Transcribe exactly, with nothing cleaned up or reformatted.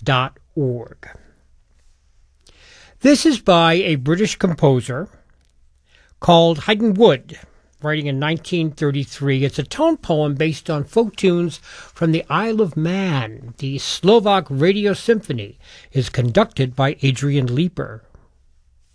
dot org. This is by a British composer called Haydn Wood, writing in nineteen thirty-three. It's a tone poem based on folk tunes from the Isle of Man. The Slovak Radio Symphony is conducted by Adrian Leeper.